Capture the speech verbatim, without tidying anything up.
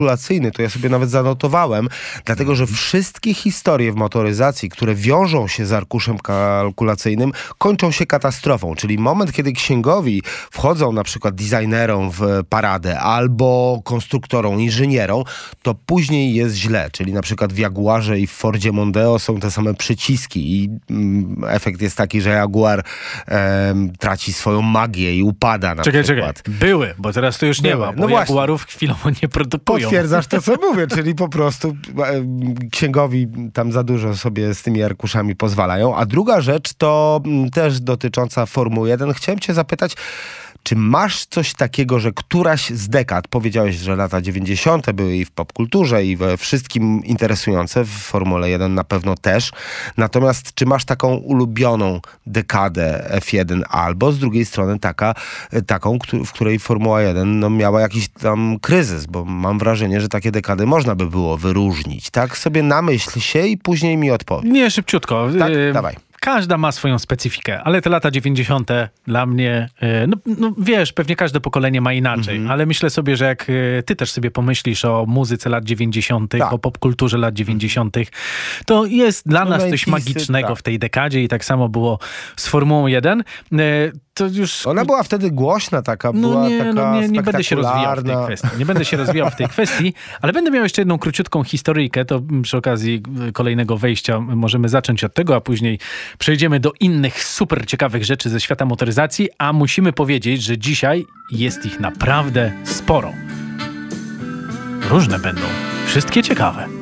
kalkulacyjny, to ja sobie nawet zanotowałem, dlatego że wszystkie historie w motoryzacji, które wiążą się z arkuszem kalkulacyjnym, kończą się katastrofą. Czyli moment, kiedy księgowi wchodzą na przykład designerom w paradę albo konstruktorom, inżynierom, to później jest źle. Czyli na przykład w Jaguarze i w Fordzie Mondeo są te same przyciski i mm, efekt jest taki, że Jaguar em, traci swoją magię i upada na czekaj, przykład. Czekaj, były, bo teraz to już nie Były. ma, bo No właśnie. Jaguarów chwilowo nie produkują. Potwierdzasz to, co mówię, czyli po prostu e, księgowi tam za dużo sobie z tymi arkuszami pozwalają. A druga rzecz to m, też dotycząca Formuły jeden. Chciałem cię zapytać, czy masz coś takiego, że któraś z dekad, powiedziałeś, że lata dziewięćdziesiąte były i w popkulturze, i we wszystkim interesujące, w Formule jeden na pewno też. Natomiast czy masz taką ulubioną dekadę F jeden, albo z drugiej strony taka, taką, w której Formuła jeden no, miała jakiś tam kryzys, bo mam wrażenie, że takie dekady można by było wyróżnić. Tak sobie namyśl się i później mi odpowiedz. Nie, szybciutko. Tak? Y- Dawaj. Każda ma swoją specyfikę, ale te lata dziewięćdziesiąte dla mnie, no, no wiesz, pewnie każde pokolenie ma inaczej, mm-hmm. ale myślę sobie, że jak ty też sobie pomyślisz o muzyce lat dziewięćdziesiątych, tak. o popkulturze lat dziewięćdziesiątych, to jest dla no nas coś magicznego tak. w tej dekadzie i tak samo było z Formułą jeden. To już... Ona była wtedy głośna taka, no była nie, taka no nie, nie będę się rozwijał w tej kwestii. Nie będę się rozwijał w tej kwestii, ale będę miał jeszcze jedną króciutką historyjkę, to przy okazji kolejnego wejścia możemy zacząć od tego, a później przejdziemy do innych super ciekawych rzeczy ze świata motoryzacji, a musimy powiedzieć, że dzisiaj jest ich naprawdę sporo. Różne będą, wszystkie ciekawe.